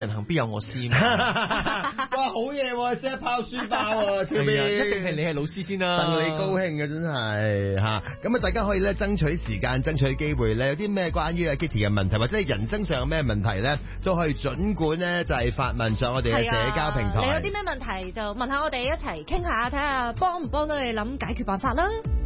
人行必有我師嘛。 哇，好嘢喎，set 炮書包喎，超係啊邊一定係你係老師先啦。 戥你高興嘅真係嚇，咁啊大家可以咧爭取時間、爭取機會咧，有啲咩關於阿 Kitty 嘅問題，或者係人生上有咩問題咧，都可以儘管咧就係發問上我哋嘅社交平台。 你有啲咩問題就問下我哋一齊傾下，睇下幫唔幫到你諗解決辦法啦。